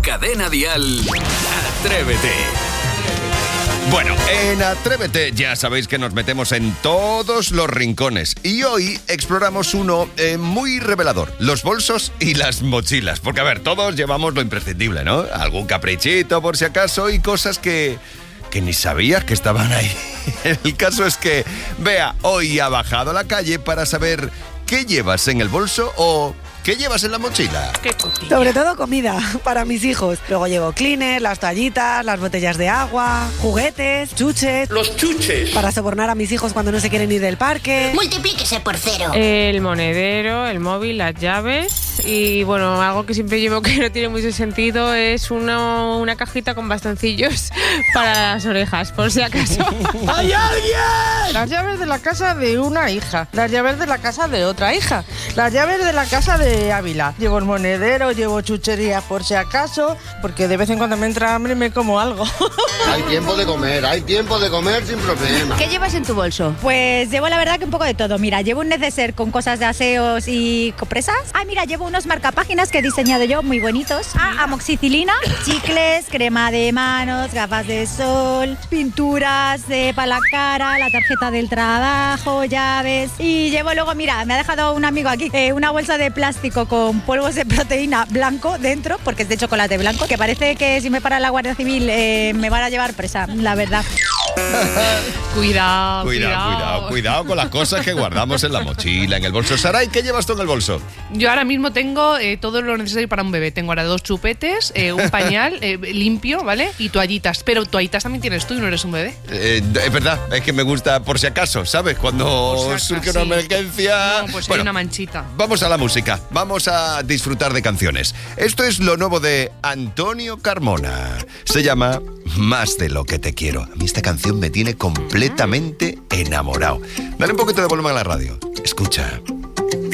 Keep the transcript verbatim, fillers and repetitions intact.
Cadena Dial, Atrévete. Bueno, en Atrévete ya sabéis que nos metemos en todos los rincones y hoy exploramos uno eh, muy revelador, los bolsos y las mochilas. Porque, a ver, todos llevamos lo imprescindible, ¿no? Algún caprichito por si acaso y cosas que, que ni sabías que estaban ahí. El caso es que Bea hoy ha bajado a la calle para saber qué llevas en el bolso o qué llevas en la mochila. Qué cotilla. Sobre todo comida para mis hijos. Luego llevo cleaners, las toallitas, las botellas de agua, juguetes, chuches. Los chuches. Para sobornar a mis hijos cuando no se quieren ir del parque. Multiplíquese por cero. El monedero, el móvil, las llaves y bueno, algo que siempre llevo que no tiene mucho sentido es uno, una cajita con bastoncillos para las orejas, por si acaso. ¡Hay alguien! Las llaves de la casa de una hija, las llaves de la casa de otra hija, las llaves de la casa de Ávila. Llevo el monedero, llevo chucherías por si acaso, porque de vez en cuando me entra hambre y me como algo. Hay tiempo de comer, hay tiempo de comer sin problema. ¿Qué llevas en tu bolso? Pues llevo la verdad que un poco de todo. Mira, llevo un neceser con cosas de aseos y compresas. Ah, mira, llevo unos marcapáginas que he diseñado yo, muy bonitos. Ah, amoxicilina, chicles, crema de manos, gafas de sol, pinturas de para la cara, la tarjeta del trabajo, llaves. Y llevo luego, mira, me ha dejado un amigo aquí, eh, una bolsa de plástico con polvos de proteína blanco dentro, porque es de chocolate blanco, que parece que si me para la Guardia Civil eh, me van a llevar presa, la verdad. Cuidado, Cuidado, cuidado, cuidado con las cosas que guardamos en la mochila, en el bolso. Saray, ¿qué llevas tú en el bolso? Yo ahora mismo tengo eh, todo lo necesario para un bebé. Tengo ahora dos chupetes, eh, un pañal eh, limpio, ¿vale? Y toallitas. Pero toallitas también tienes tú y no eres un bebé. Eh, es verdad, es que me gusta por si acaso, ¿sabes? Cuando Por si surge acaso, una sí. emergencia... No, pues Bueno, hay una manchita. vamos a la música, vamos a disfrutar de canciones. Esto es lo nuevo de Antonio Carmona. Se llama Más de lo que te quiero. A mí esta canción me tiene completamente enamorado. Dale un poquito de volumen a la radio. Escucha.